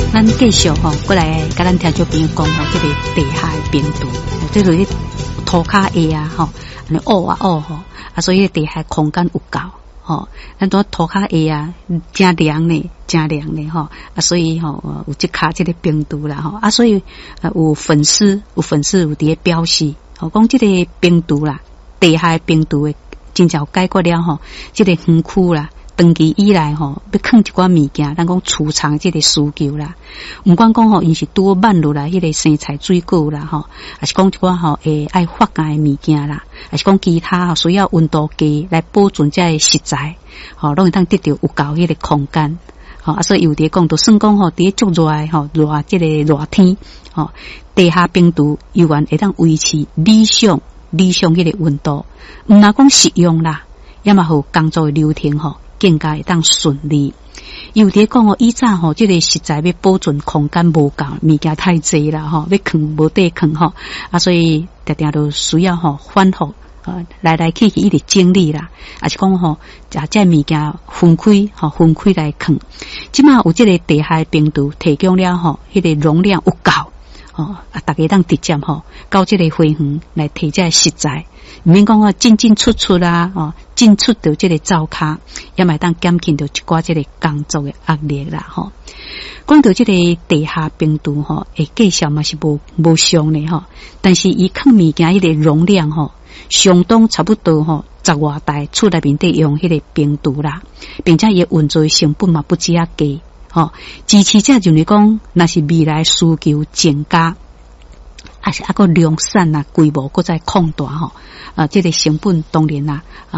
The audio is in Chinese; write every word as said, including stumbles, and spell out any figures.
咱继续吼，过来甲咱听众朋友讲吼，这个地下病毒，这个涂骹下啊吼，安尼乌啊乌吼，啊所以地下空间有够吼，咱都涂骹下啊，真凉呢，真凉呢吼，啊所以吼有即卡这个病毒啦吼，啊所以呃有粉丝有粉丝有伫咧表示，吼讲这个病毒啦，地下病毒的真正解决了吼，这个园区啦。长期以来吼，要放一寡物件，咱讲储藏这个需求啦。毋管讲吼，因是拄慢落来迄个生菜水果啦吼，还是讲一寡吼诶爱发芽诶物件啦，还是讲其他吼需要温度计来保存这个食材，吼，拢会当得到有够迄个空间。吼啊，所以有伫讲，就算讲吼，伫足热诶吼，热即个热天，吼，地下病毒依然会当维持理想理想迄个温度。毋若讲食用啦，也嘛好工作诶流程吼。更加会当顺利。有伫讲哦，以前吼，即个实在要保存空间无够，物件太济啦吼，要藏无地藏吼，啊，所以定定都需要吼反复呃来来去去一直整理啦，啊是讲吼，啊这物件分开吼，分开来藏。即马有即个地下病毒提供了吼，迄个容量有够。哦，啊，大家当直接吼到这个花园来提这个食材，唔免讲哦进进出出啦，哦进出到这个灶骹，也咪当减轻到一寡这个工作的压力啦，吼。讲到这个地下病毒吼，诶，计数嘛是无无上的吼，但是伊藏物件迄个容量吼，相当差不多吼十外台厝内面得用迄个病毒啦，并且伊运作成本嘛不止啊低。吼，支持者就是讲，若是未来需求增加，还是啊个量产啊规模搁再扩大吼，啊，这个成本当然啦。